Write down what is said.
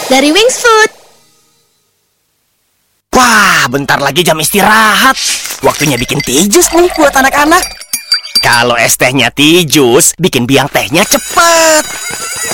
dari Wings Food. Wah, bentar lagi jam istirahat. Waktunya bikin teh jus nih buat anak-anak. Kalau es tehnya teh jus, bikin biang tehnya cepet.